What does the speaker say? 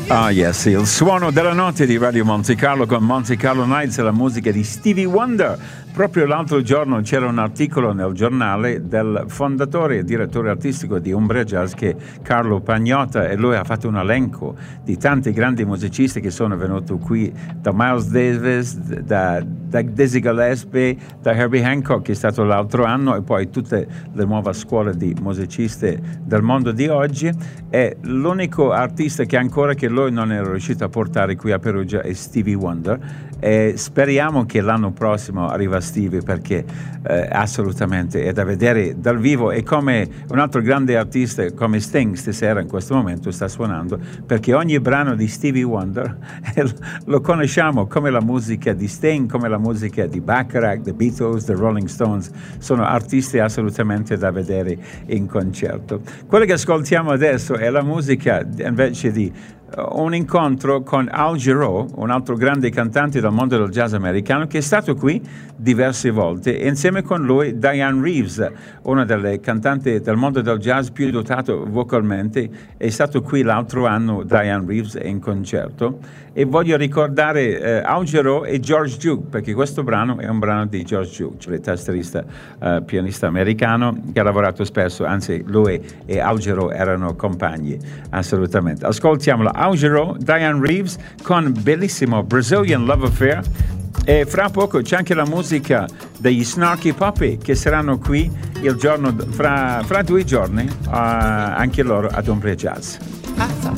Ah yes, il suono della notte di Radio Monte Carlo con Monte Carlo Nights e la musica di Stevie Wonder. Proprio l'altro giorno c'era un articolo nel giornale del fondatore e direttore artistico di Umbria Jazz, che è Carlo Pagnotta, e lui ha fatto un elenco di tanti grandi musicisti che sono venuti qui, da Miles Davis, da Dizzy Gillespie, da Herbie Hancock, che è stato l'altro anno, e poi tutte le nuove scuole di musicisti del mondo di oggi. E l'unico artista che ancora che lui non è riuscito a portare qui a Perugia è Stevie Wonder, e speriamo che l'anno prossimo arriva Stevie, perché assolutamente è da vedere dal vivo. E come un altro grande artista come Sting stasera in questo momento sta suonando, perché ogni brano di Stevie Wonder lo conosciamo come la musica di Sting, come la musica di Bacharach, The Beatles, The Rolling Stones. Sono artisti assolutamente da vedere in concerto. Quello che ascoltiamo adesso è la musica invece di un incontro con Al Jarreau, un altro grande cantante del mondo del jazz americano, che è stato qui diverse volte, e insieme con lui Diane Reeves, una delle cantanti del mondo del jazz più dotato vocalmente. È stato qui l'altro anno Diane Reeves in concerto, e voglio ricordare Al Jarreau e George Duke, perché questo brano è un brano di George Duke, il tastierista pianista americano che ha lavorato spesso, anzi lui e Al Jarreau erano compagni assolutamente. Ascoltiamolo, Al Jarreau, Diane Reeves con bellissimo Brazilian Love Affair. E fra poco c'è anche la musica degli Snarky Puppy, che saranno qui il giorno fra 2 giorni, anche loro ad Umbria Jazz.